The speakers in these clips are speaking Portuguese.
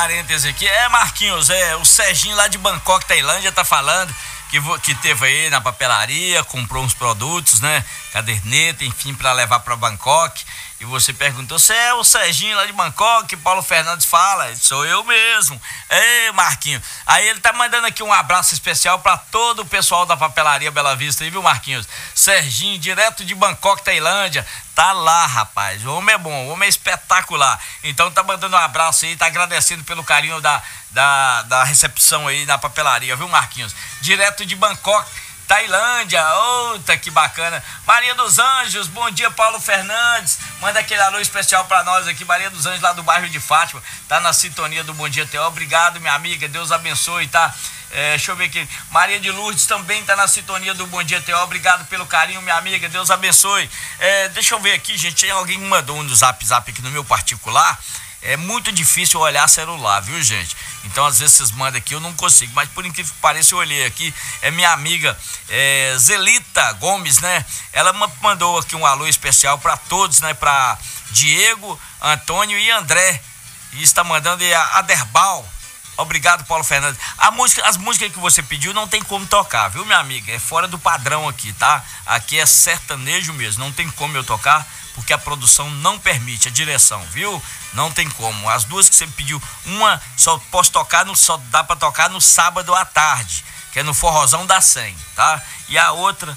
Parênteses aqui, Marquinhos, o Serginho lá de Bangkok, Tailândia, tá falando que teve aí na papelaria, comprou uns produtos, né, caderneta, enfim, para levar para Bangkok, e você perguntou, você é o Serginho lá de Bangkok, que Paulo Fernandes fala? Sou eu mesmo. Ei, Marquinhos, aí ele tá mandando aqui um abraço especial para todo o pessoal da papelaria Bela Vista aí, viu, Marquinhos? Serginho, direto de Bangkok, Tailândia, tá lá, rapaz, o homem é bom, o homem é espetacular, então tá mandando um abraço aí, tá agradecendo pelo carinho da recepção aí na papelaria, viu, Marquinhos? Direto de Bangkok, Tailândia, outra que bacana. Maria dos Anjos, bom dia, Paulo Fernandes, manda aquele alô especial pra nós aqui, Maria dos Anjos lá do bairro de Fátima, tá na sintonia do Bom Dia Teó, obrigado, minha amiga, Deus abençoe, tá? Deixa eu ver aqui, Maria de Lourdes também tá na sintonia do Bom Dia Teó, obrigado pelo carinho, minha amiga, Deus abençoe. Deixa eu ver aqui, gente, alguém me mandou um do zap aqui no meu particular. É muito difícil olhar celular, viu, gente? Então, às vezes, vocês mandam aqui, eu não consigo. Mas, por incrível que pareça, eu olhei aqui. É minha amiga Zelita Gomes, né? Ela mandou aqui um alô especial para todos, né? Para Diego, Antônio e André. E está mandando a Aderbal. Obrigado, Paulo Fernandes. As músicas que você pediu não tem como tocar, viu, minha amiga? É fora do padrão aqui, tá? Aqui é sertanejo mesmo, não tem como eu tocar, porque a produção não permite, a direção, viu? Não tem como. As duas que você pediu, uma só posso tocar, só dá pra tocar no sábado à tarde, que é no Forrozão da 100, tá? E a outra,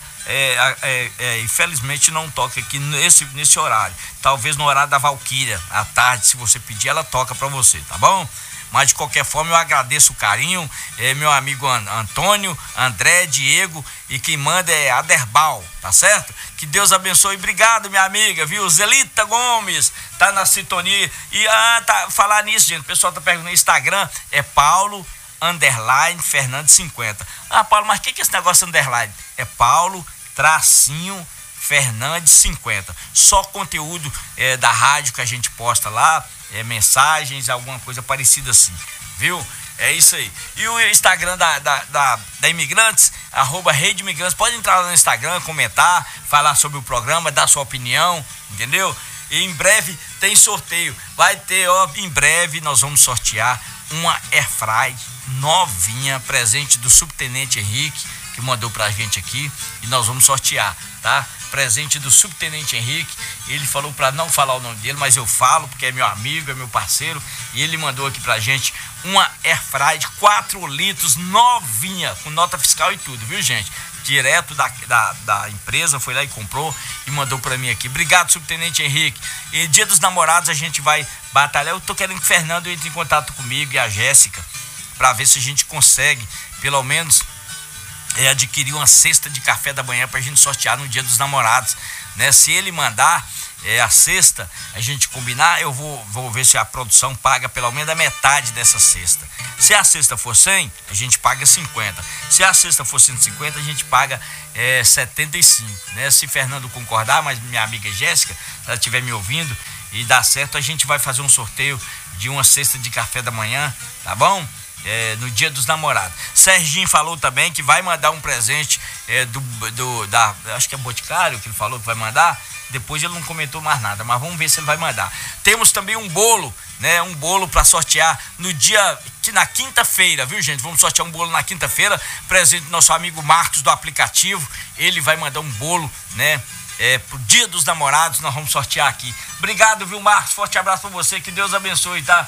infelizmente não toca aqui nesse horário. Talvez no horário da Valquíria, à tarde, se você pedir, ela toca pra você, tá bom? Mas de qualquer forma eu agradeço o carinho, meu amigo Antônio, André, Diego, e quem manda é Aderbal, tá certo? Que Deus abençoe, obrigado, minha amiga, viu? Zelita Gomes, tá na sintonia, e falar nisso, gente, o pessoal tá perguntando no Instagram, é Paulo, Fernandes 50. Paulo, mas o que é esse negócio underline? É Paulo, tracinho, Fernandes 50, só conteúdo da rádio que a gente posta lá, mensagens, alguma coisa parecida assim, viu? É isso aí. E o Instagram da Imigrantes, @Rede Imigrantes, pode entrar lá no Instagram, comentar, falar sobre o programa, dar sua opinião, entendeu? E em breve tem sorteio, vai ter, em breve nós vamos sortear uma Airfry novinha, presente do Subtenente Henrique, que mandou pra gente aqui, e nós vamos sortear, tá? Presente do Subtenente Henrique. Ele falou para não falar o nome dele, mas eu falo porque é meu amigo, é meu parceiro, e ele mandou aqui pra gente uma Airfry de 4 litros novinha, com nota fiscal e tudo, viu, gente? Direto da empresa, foi lá e comprou e mandou para mim aqui. Obrigado, Subtenente Henrique. E Dia dos Namorados a gente vai batalhar. Eu tô querendo que o Fernando entre em contato comigo e a Jéssica para ver se a gente consegue, pelo menos, adquirir uma cesta de café da manhã pra gente sortear no Dia dos Namorados, né? Se ele mandar a cesta, a gente combinar, eu vou ver se a produção paga pelo menos a metade dessa cesta. Se a cesta for 100, a gente paga 50. Se a cesta for 150, a gente paga 75, né? Se Fernando concordar, mas minha amiga Jéssica, se ela estiver me ouvindo e dar certo, a gente vai fazer um sorteio de uma cesta de café da manhã, tá bom? No Dia dos Namorados. Serginho falou também que vai mandar um presente acho que é Boticário que ele falou que vai mandar. Depois ele não comentou mais nada, mas vamos ver se ele vai mandar. Temos também um bolo, né? Um bolo para sortear na quinta-feira, viu, gente? Vamos sortear um bolo na quinta-feira, presente do nosso amigo Marcos do aplicativo. Ele vai mandar um bolo, né? Pro Dia dos Namorados, nós vamos sortear aqui. Obrigado, viu, Marcos? Forte abraço pra você, que Deus abençoe, tá?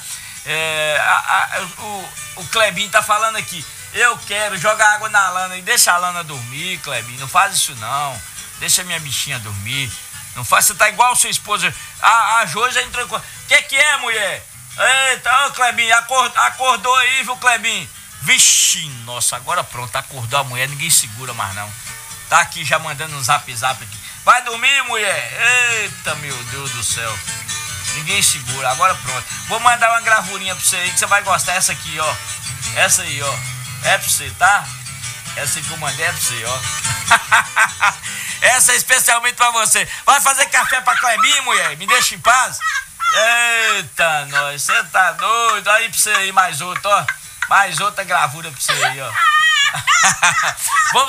O Clebinho tá falando aqui, eu quero jogar água na Lana e deixa a Lana dormir, Clebinho, não faz isso não, deixa minha bichinha dormir, não faz, você tá igual sua esposa, a Jo já entrou em... que é, mulher? Eita, ô Clebinho, acordou aí, viu, Clebinho? Vixe, nossa, agora pronto, acordou a mulher, ninguém segura mais não, tá aqui já mandando um zap aqui, vai dormir, mulher? Eita, meu Deus do céu. Ninguém segura, agora pronto. Vou mandar uma gravurinha pra você aí que você vai gostar. Essa aqui, ó. Essa aí, ó. É pra você, tá? Essa que eu mandei é pra você, ó. Essa é especialmente pra você. Vai fazer café pra Clebinho, mulher? Me deixa em paz. Eita, nós. Você tá doido? Aí pra você aí, mais outra, ó. Mais outra gravura pra você aí, ó. Vamos